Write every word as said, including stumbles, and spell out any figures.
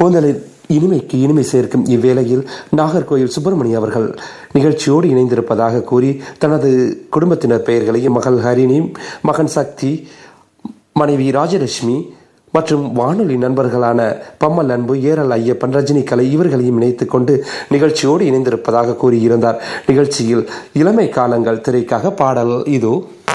கூந்தலின் இனிமைக்கு இனிமை சேர்க்கும் இவ்வேளையில் நாகர்கோயில் சுப்பிரமணிய அவர்கள் நிகழ்ச்சியோடு இணைந்திருப்பதாக கூறி தனது குடும்பத்தினர் பெயர்களையும் மகள் ஹரிணி, மகன் சக்தி, மனைவி ராஜலட்சுமி மற்றும் வானொலி நண்பர்களான பம்மல் அன்பு, ஏரல் ஐயப்பன், ரஜினி கலை இவர்களையும் இணைத்துக் கொண்டு நிகழ்ச்சியோடு இணைந்திருப்பதாக கூறியிருந்தார். நிகழ்ச்சியில் இளமை காலங்கள் திரைக்காக பாடல் இதோ.